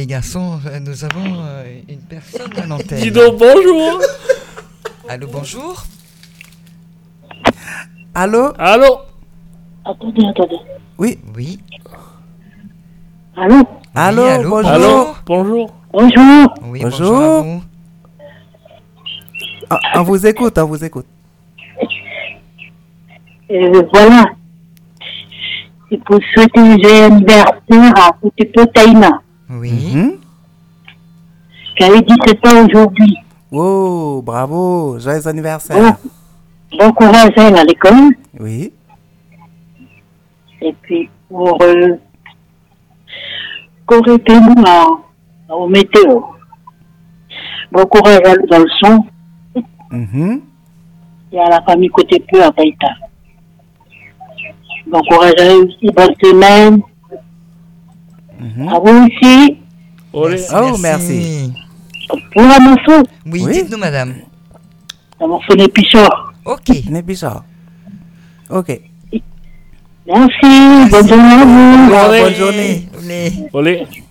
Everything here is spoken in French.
les garçons, nous avons une personne à l'antenne. Dis donc bonjour. Allô, bonjour. Allô? Allô? Attendez. Oui. Oui. Allô? Allô, Oui, allô, bonjour. Allô? Bonjour. Bonjour. Oui, Bonjour. bonjour à vous. On vous écoute, on vous écoute. Voilà. C'est pour souhaiter un joyeux anniversaire à Outepo Taïna, Oui. Mhm. qui avait 17 ans aujourd'hui. Oh, bravo, joyeux anniversaire. Bon courage à elle à l'école. Oui. Et puis pour corriger nous au météo. Bon courage à nous dans le son Mhm. et à la famille côté peu à Taïta. Bon courage à eux aussi, bonne semaine. Mhm. À vous aussi. Olé. Oh, merci. Pour un morceau, Oui, Oui. dites-nous, madame. un morceau des Pichard. Ok. Nébichard. Ok. Merci, bonne journée à vous. Bonne journée. Olé. Olé.